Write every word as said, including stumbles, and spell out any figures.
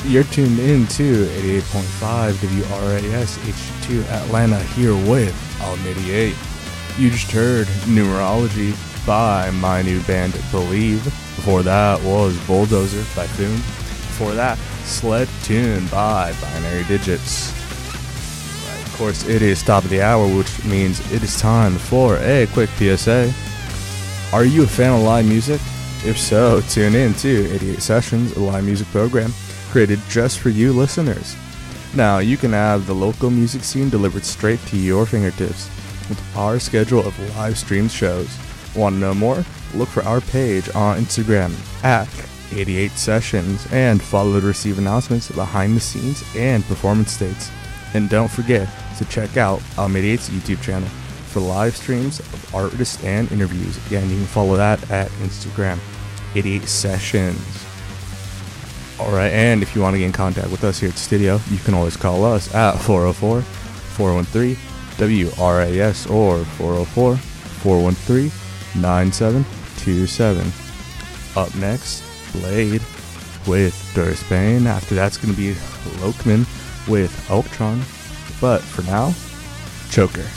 You're tuned in to eighty-eight point five W R A S H two Atlanta here with Almighty eight. You just heard Numerology by my new band Believe. Before that was Bulldozer by Foon. Before that, Sled Tune by Binary Digits. Right, of course, it is top of the hour, which means it is time for a quick P S A. Are you a fan of live music? If so, tune in to eighty-eight Sessions, a live music program created just for you listeners. Now, you can have the local music scene delivered straight to your fingertips with our schedule of live streamed shows. Want to know more? Look for our page on Instagram at eighty-eight Sessions and follow to receive announcements behind the scenes and performance dates. And don't forget to check out Almighty eight's YouTube channel for live streams of artists and interviews. Again, you can follow that at Instagram, eighty-eight Sessions. Alright, and if you want to get in contact with us here at the studio, you can always call us at four oh four, four one three, W R A S or four oh four, four one three, nine seven two seven. Up next, Blade with Durstbane. After that's going to be Lokman with Ultron. But for now, Choker.